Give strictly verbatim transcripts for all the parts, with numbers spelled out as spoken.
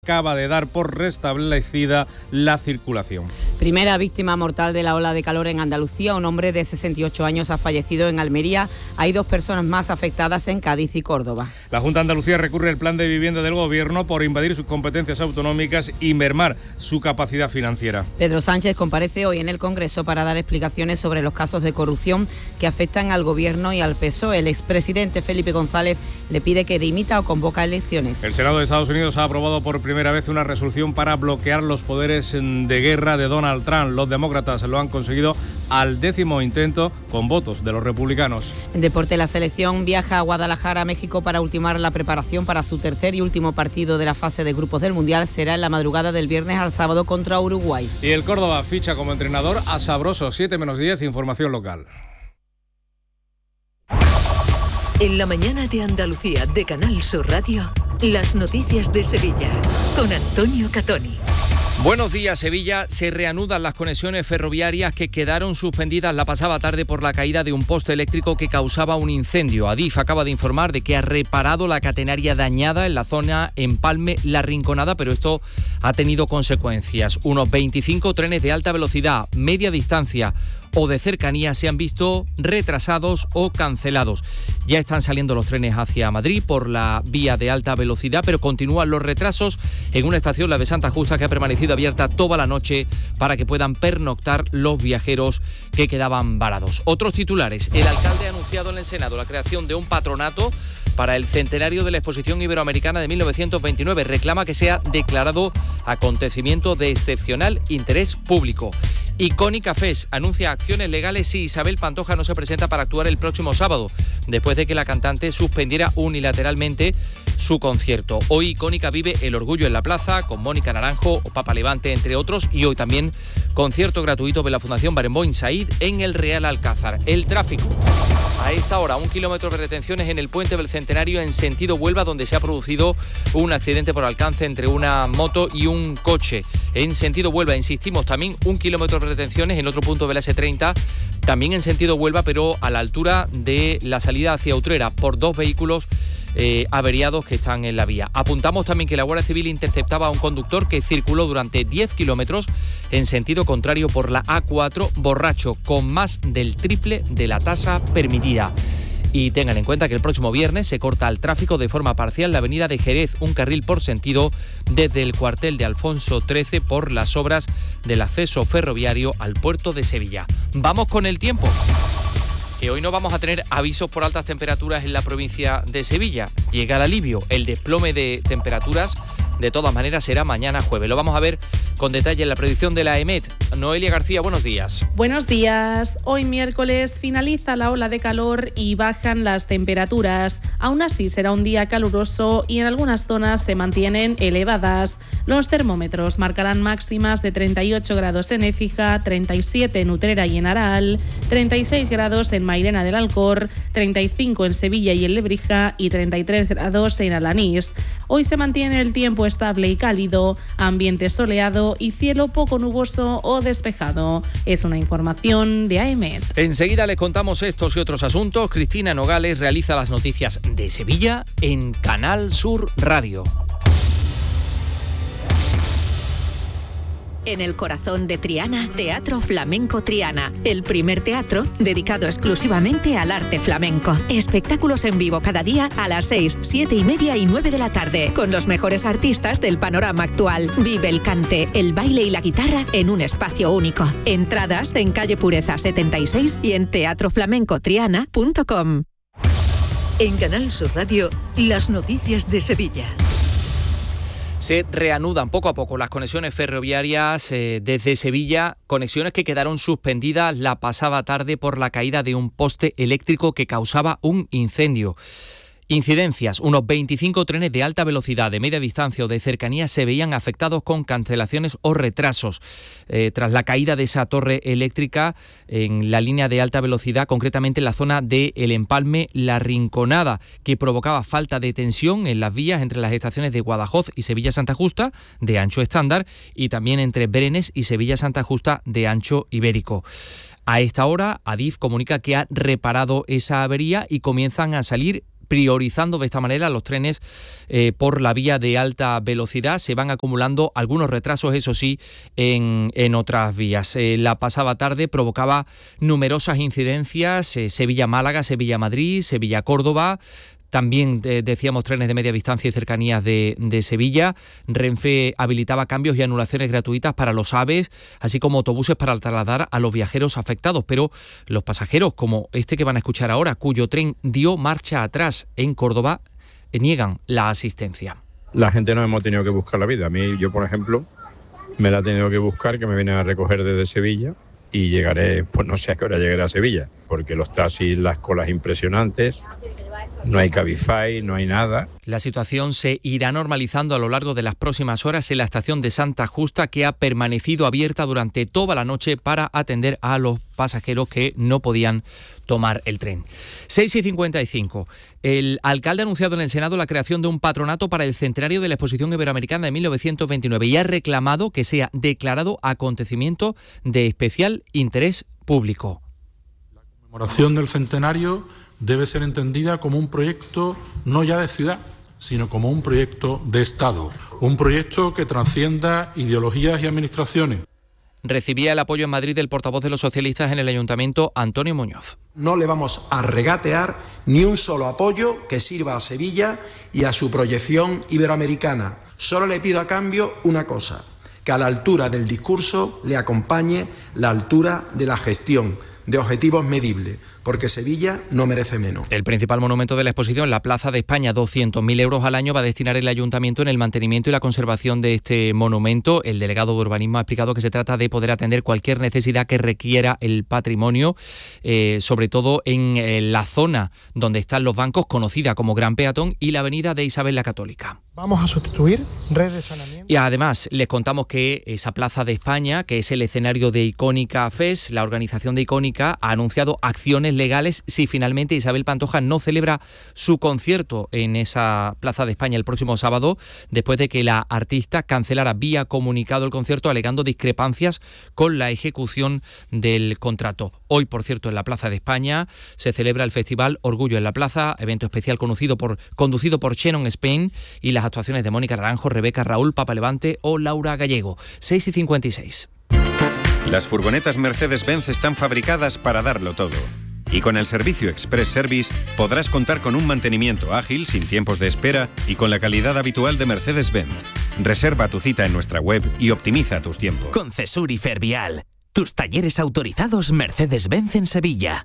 acaba de dar por restablecida la circulación. Primera víctima mortal de la ola de calor en Andalucía. Un hombre de sesenta y ocho años ha fallecido en Almería. Hay dos personas más afectadas en Cádiz y Córdoba. La Junta de Andalucía recurre al plan de vivienda del Gobierno por invadir sus competencias autonómicas y mermar su capacidad financiera. Pedro Sánchez comparece hoy en el Congreso para dar explicaciones sobre los casos de corrupción que afectan al Gobierno y al P S O E. El expresidente Felipe González le pide que dimita o convoca elecciones. El Senado de Estados Unidos ha aprobado por primera vez una resolución para bloquear los poderes de guerra de Donald Trump. Los demócratas lo han conseguido al décimo intento con votos de los republicanos. En deporte, la selección viaja a Guadalajara, México, para ultimar la preparación para su tercer y último partido de la fase de grupos del Mundial. Será en la madrugada del viernes al sábado contra Uruguay. Y el Córdoba ficha como entrenador a Sabroso. siete menos diez, información local. En la mañana de Andalucía de Canal Sur Radio, las noticias de Sevilla, con Antonio Catoni. Buenos días, Sevilla. Se reanudan las conexiones ferroviarias que quedaron suspendidas la pasada tarde por la caída de un poste eléctrico que causaba un incendio. Adif acaba de informar de que ha reparado la catenaria dañada en la zona Empalme La Rinconada, pero esto ha tenido consecuencias. Unos veinticinco trenes de alta velocidad, media distancia o de cercanía se han visto retrasados o cancelados. Ya están saliendo los trenes hacia Madrid por la vía de alta velocidad, pero continúan los retrasos en una estación, la de Santa Justa, que ha permanecido abierta toda la noche para que puedan pernoctar los viajeros que quedaban varados. Otros titulares. El alcalde ha anunciado en el Senado la creación de un patronato para el centenario de la Exposición Iberoamericana de mil novecientos veintinueve. Reclama que sea declarado acontecimiento de excepcional interés público. Y Connie Cafés anuncia acciones legales si Isabel Pantoja no se presenta para actuar el próximo sábado, después de que la cantante suspendiera unilateralmente su concierto. Hoy Icónica vive el orgullo en la plaza con Mónica Naranjo o Papa Levante, entre otros, y hoy también concierto gratuito de la Fundación Barenboim Said en el Real Alcázar. El tráfico. A esta hora, un kilómetro de retenciones en el puente del Centenario en sentido Huelva, donde se ha producido un accidente por alcance entre una moto y un coche. En sentido Huelva, insistimos, también un kilómetro de retenciones en otro punto de la ese treinta, también en sentido Huelva, pero a la altura de la salida hacia Utrera, por dos vehículos eh, averiados que están en la vía. Apuntamos también que la Guardia Civil interceptaba a un conductor que circuló durante diez kilómetros en sentido contrario por la A cuatro, borracho, con más del triple de la tasa permitida. Y tengan en cuenta que el próximo viernes se corta el tráfico de forma parcial la avenida de Jerez, un carril por sentido desde el cuartel de Alfonso trece por las obras del acceso ferroviario al puerto de Sevilla. Vamos con el tiempo, que hoy no vamos a tener avisos por altas temperaturas en la provincia de Sevilla. Llega el alivio, el desplome de temperaturas de todas maneras será mañana jueves. Lo vamos a ver con detalle en la predicción de la EMET. Noelia García, buenos días. Buenos días. Hoy miércoles finaliza la ola de calor y bajan las temperaturas. Aún así será un día caluroso y en algunas zonas se mantienen elevadas. Los termómetros marcarán máximas de treinta y ocho grados en Écija, treinta y siete en Utrera y en Aral, treinta y seis grados en Mairena del Alcor, treinta y cinco en Sevilla y en Lebrija y treinta y tres grados en Alanís. Hoy se mantiene el tiempo estable y cálido, ambiente soleado y cielo poco nuboso o despejado. Es una información de A E M E T. Enseguida les contamos estos y otros asuntos. Cristina Nogales realiza las noticias de Sevilla en Canal Sur Radio. En el corazón de Triana, Teatro Flamenco Triana, el primer teatro dedicado exclusivamente al arte flamenco. Espectáculos en vivo cada día a las seis, siete y media y nueve de la tarde, con los mejores artistas del panorama actual. Vive el cante, el baile y la guitarra en un espacio único. Entradas en calle Pureza setenta y seis y en teatro flamenco triana punto com. En Canal Sur Radio, las noticias de Sevilla. Se reanudan poco a poco las conexiones ferroviarias eh, desde Sevilla, conexiones que quedaron suspendidas la pasada tarde por la caída de un poste eléctrico que causaba un incendio. Incidencias. Unos veinticinco trenes de alta velocidad, de media distancia o de cercanía se veían afectados con cancelaciones o retrasos. Eh, tras la caída de esa torre eléctrica en la línea de alta velocidad, concretamente en la zona de El Empalme La Rinconada, que provocaba falta de tensión en las vías entre las estaciones de Guadajoz y Sevilla Santa Justa, de ancho estándar, y también entre Brenes y Sevilla Santa Justa, de ancho ibérico. A esta hora, Adif comunica que ha reparado esa avería y comienzan a salir priorizando de esta manera los trenes eh, por la vía de alta velocidad. Se van acumulando algunos retrasos, eso sí, en, en otras vías. Eh, la pasada tarde provocaba numerosas incidencias, eh, Sevilla-Málaga, Sevilla-Madrid, Sevilla-Córdoba. También eh, decíamos trenes de media distancia y cercanías de, de Sevilla. Renfe habilitaba cambios y anulaciones gratuitas para los AVEs, así como autobuses para trasladar a los viajeros afectados. Pero los pasajeros, como este que van a escuchar ahora, cuyo tren dio marcha atrás en Córdoba, eh, niegan la asistencia. La gente no hemos tenido que buscar la vida. A mí, yo por ejemplo, me la he tenido que buscar, que me vienen a recoger desde Sevilla y llegaré, pues no sé a qué hora llegaré a Sevilla, porque los taxis, las colas impresionantes. No hay Cabify, no hay nada. La situación se irá normalizando a lo largo de las próximas horas en la estación de Santa Justa, que ha permanecido abierta durante toda la noche para atender a los pasajeros que no podían tomar el tren. seis y cincuenta y cinco. El alcalde ha anunciado en el Senado la creación de un patronato para el centenario de la Exposición Iberoamericana de mil novecientos veintinueve y ha reclamado que sea declarado acontecimiento de especial interés público. La conmemoración del centenario debe ser entendida como un proyecto no ya de ciudad, sino como un proyecto de Estado, un proyecto que trascienda ideologías y administraciones. Recibía el apoyo en Madrid del portavoz de los socialistas en el Ayuntamiento, Antonio Muñoz. No le vamos a regatear ni un solo apoyo que sirva a Sevilla y a su proyección iberoamericana. Solo le pido a cambio una cosa, que a la altura del discurso le acompañe la altura de la gestión, de objetivos medibles, porque Sevilla no merece menos. El principal monumento de la exposición, la Plaza de España, doscientos mil euros al año va a destinar el Ayuntamiento en el mantenimiento y la conservación de este monumento. El delegado de Urbanismo ha explicado que se trata de poder atender cualquier necesidad que requiera el patrimonio, eh, sobre todo en eh, la zona donde están los bancos, conocida como Gran Peatón, y la avenida de Isabel la Católica. Vamos a sustituir redes de saneamiento. Y además les contamos que esa Plaza de España, que es el escenario de Icónica Fest, la organización de Icónica ha anunciado acciones legales si finalmente Isabel Pantoja no celebra su concierto en esa Plaza de España el próximo sábado, después de que la artista cancelara vía comunicado el concierto alegando discrepancias con la ejecución del contrato. Hoy, por cierto, en la Plaza de España se celebra el festival Orgullo en la Plaza, evento especial conducido por, conducido por Shannon Spain, y las actuaciones de Mónica Naranjo, Rebeca Raúl, Papa Levante o Laura Gallego. seis y cincuenta y seis. Las furgonetas Mercedes-Benz están fabricadas para darlo todo. Y con el servicio Express Service podrás contar con un mantenimiento ágil, sin tiempos de espera y con la calidad habitual de Mercedes-Benz. Reserva tu cita en nuestra web y optimiza tus tiempos. Con Cesur y Fervial, tus talleres autorizados Mercedes-Benz en Sevilla.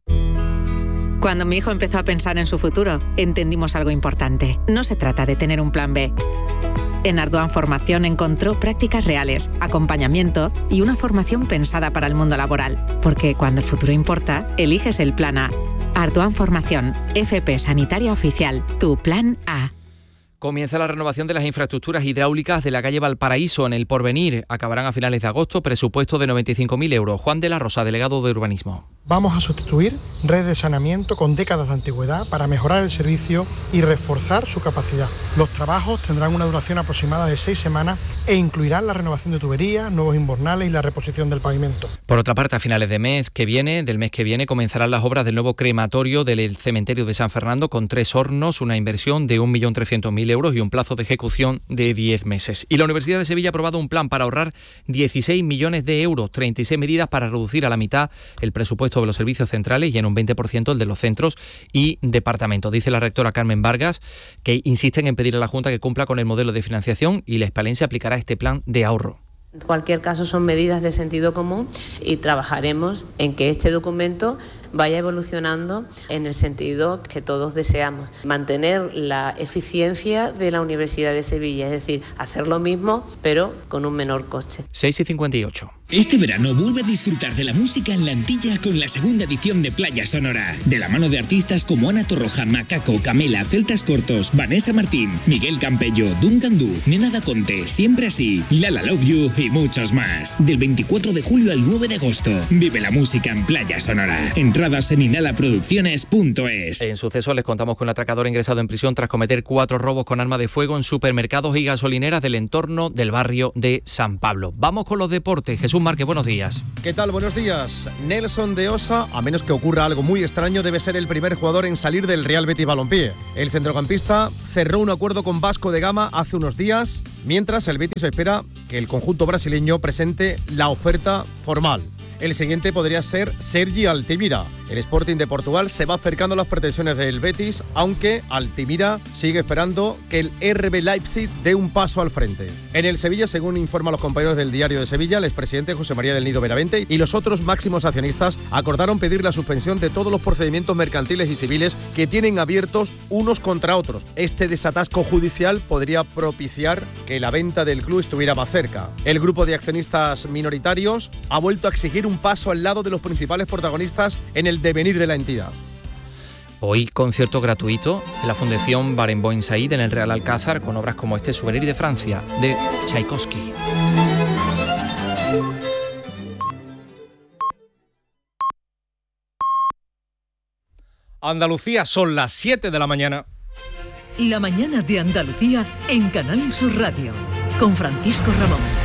Cuando mi hijo empezó a pensar en su futuro, entendimos algo importante. No se trata de tener un plan B. En Ardoan Formación encontró prácticas reales, acompañamiento y una formación pensada para el mundo laboral. Porque cuando el futuro importa, eliges el plan A. Ardoan Formación, F P Sanitaria Oficial, tu plan A. Comienza la renovación de las infraestructuras hidráulicas de la calle Valparaíso en el Porvenir. Acabarán a finales de agosto, presupuesto de noventa y cinco mil euros. Juan de la Rosa, delegado de Urbanismo. Vamos a sustituir redes de saneamiento con décadas de antigüedad para mejorar el servicio y reforzar su capacidad. Los trabajos tendrán una duración aproximada de seis semanas e incluirán la renovación de tuberías, nuevos invernales y la reposición del pavimento. Por otra parte, a finales de mes que viene, del mes que viene, comenzarán las obras del nuevo crematorio del cementerio de San Fernando con tres hornos, una inversión de un millón trescientos mil euros y un plazo de ejecución de diez meses. Y la Universidad de Sevilla ha aprobado un plan para ahorrar dieciséis millones de euros, treinta y seis medidas para reducir a la mitad el presupuesto de los servicios centrales y en un veinte por ciento el de los centros y departamentos. Dice la rectora Carmen Vargas que insisten en pedir a la Junta que cumpla con el modelo de financiación y la Hispalense aplicará este plan de ahorro. En cualquier caso son medidas de sentido común y trabajaremos en que este documento vaya evolucionando en el sentido que todos deseamos, mantener la eficiencia de la Universidad de Sevilla, es decir, hacer lo mismo pero con un menor coste. seis y cincuenta y ocho. Este verano vuelve a disfrutar de la música en la Antilla con la segunda edición de Playa Sonora, de la mano de artistas como Ana Torroja, Macaco, Camela, Celtas Cortos, Vanessa Martín, Miguel Campello, Duncan Du, Nena Da Conte, Siempre Así, Lala Love You y muchos más. Del veinticuatro de julio al nueve de agosto, vive la música en Playa Sonora. Entró cerradas en inhala producciones punto es. En suceso les contamos que un atracador ingresado en prisión tras cometer cuatro robos con arma de fuego en supermercados y gasolineras del entorno del barrio de San Pablo. Vamos con los deportes. Jesús Márquez, buenos días. ¿Qué tal? Buenos días. Nelson de Osa, a menos que ocurra algo muy extraño, debe ser el primer jugador en salir del Real Betis Balompié. El centrocampista cerró un acuerdo con Vasco de Gama hace unos días, mientras el Betis espera que el conjunto brasileño presente la oferta formal. El siguiente podría ser Sergi Altimira. El Sporting de Portugal se va acercando a las pretensiones del Betis, aunque Altimira sigue esperando que el R B Leipzig dé un paso al frente. En el Sevilla, según informan los compañeros del Diario de Sevilla, el expresidente José María del Nido Benavente y los otros máximos accionistas acordaron pedir la suspensión de todos los procedimientos mercantiles y civiles que tienen abiertos unos contra otros. Este desatasco judicial podría propiciar que la venta del club estuviera más cerca. El grupo de accionistas minoritarios ha vuelto a exigir un paso al lado de los principales protagonistas en el devenir de la entidad. Hoy concierto gratuito en la Fundación Barenboim Said en el Real Alcázar con obras como este Souvenir de Francia de Tchaikovsky. Andalucía, son las siete de la mañana. La mañana de Andalucía en Canal Sur Radio con Francisco Ramón.